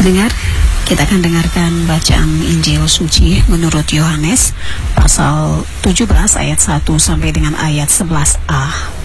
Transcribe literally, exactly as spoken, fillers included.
Pendengar, kita akan dengarkan bacaan Injil Suci menurut Yohanes pasal tujuh belas ayat satu sampai dengan ayat sebelas a.